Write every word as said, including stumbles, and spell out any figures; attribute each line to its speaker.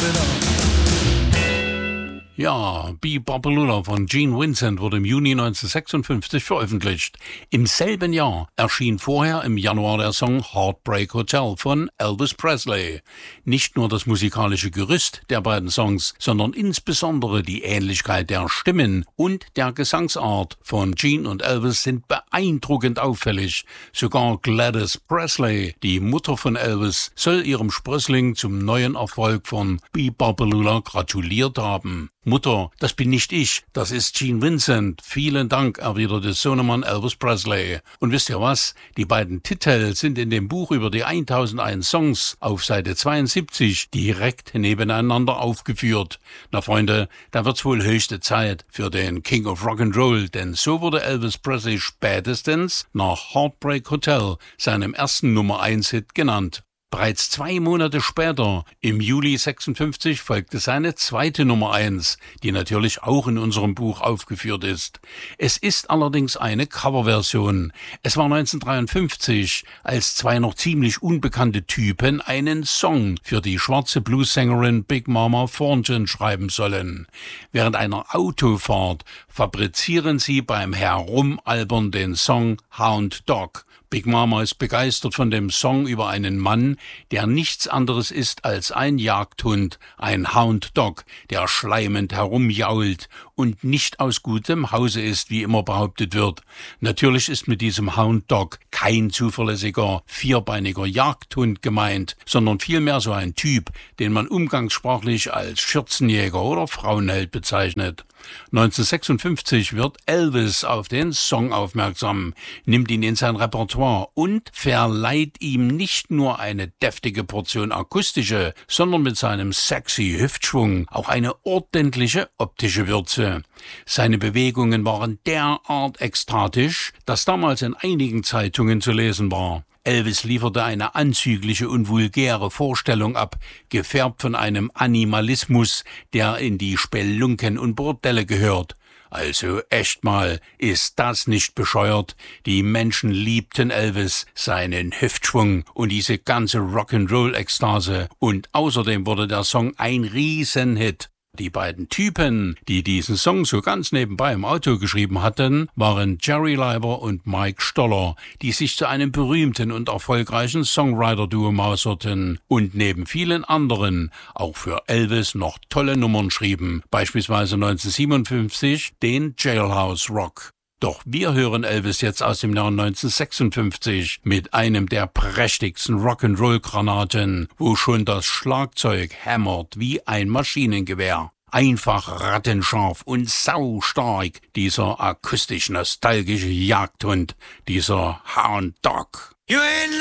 Speaker 1: Ja, Be-Bop-A-Lula von Gene Vincent wurde im Juni neunzehnhundertsechsundfünfzig veröffentlicht. Im selben Jahr erschien vorher im Januar der Song Heartbreak Hotel von Elvis Presley. Nicht nur das musikalische Gerüst der beiden Songs, sondern insbesondere die Ähnlichkeit der Stimmen und der Gesangsart von Gene und Elvis sind beeindruckend auffällig. Sogar Gladys Presley, die Mutter von Elvis, soll ihrem Sprössling zum neuen Erfolg von Be-Bop-A-Lula gratuliert haben. Mutter, das bin nicht ich, das ist Gene Vincent. Vielen Dank, erwiderte Sohnemann Elvis Presley. Und wisst ihr was? Die beiden Titel sind in dem Buch über die tausendeins Songs auf Seite zweiundsiebzig direkt nebeneinander aufgeführt. Na Freunde, da wird's wohl höchste Zeit für den King of Rock'n'Roll, denn so wurde Elvis Presley spätestens nach Heartbreak Hotel, seinem ersten Nummer eins Hit, genannt. Bereits zwei Monate später, im Juli sechsundfünfzig, folgte seine zweite Nummer eins, die natürlich auch in unserem Buch aufgeführt ist. Es ist allerdings eine Coverversion. Es war neunzehnhundertdreiundfünfzig, als zwei noch ziemlich unbekannte Typen einen Song für die schwarze Bluessängerin Big Mama Thornton schreiben sollen. Während einer Autofahrt fabrizieren sie beim Herumalbern den Song Hound Dog. Big Mama ist begeistert von dem Song über einen Mann, der nichts anderes ist als ein Jagdhund, ein Hound Dog, der schleimend herumjault und nicht aus gutem Hause ist, wie immer behauptet wird. Natürlich ist mit diesem Hound Dog kein zuverlässiger, vierbeiniger Jagdhund gemeint, sondern vielmehr so ein Typ, den man umgangssprachlich als Schürzenjäger oder Frauenheld bezeichnet. neunzehnhundertsechsundfünfzig wird Elvis auf den Song aufmerksam, nimmt ihn in sein Repertoire und verleiht ihm nicht nur eine deftige Portion akustische, sondern mit seinem sexy Hüftschwung auch eine ordentliche optische Würze. Seine Bewegungen waren derart ekstatisch, dass damals in einigen Zeitungen zu lesen war: Elvis lieferte eine anzügliche und vulgäre Vorstellung ab, gefärbt von einem Animalismus, der in die Spelunken und Bordelle gehört. Also echt mal, ist das nicht bescheuert? Die Menschen liebten Elvis, seinen Hüftschwung und diese ganze Rock'n'Roll-Ekstase. Und außerdem wurde der Song ein Riesenhit. Die beiden Typen, die diesen Song so ganz nebenbei im Auto geschrieben hatten, waren Jerry Leiber und Mike Stoller, die sich zu einem berühmten und erfolgreichen Songwriter-Duo mauserten und neben vielen anderen auch für Elvis noch tolle Nummern schrieben, beispielsweise neunzehnhundertsiebenundfünfzig den Jailhouse Rock. Doch wir hören Elvis jetzt aus dem Jahr neunzehnhundertsechsundfünfzig mit einem der prächtigsten Rock'n'Roll-Granaten, wo schon das Schlagzeug hämmert wie ein Maschinengewehr. Einfach rattenscharf und saustark, dieser akustisch-nostalgische Jagdhund, dieser Hound Dog. You ain't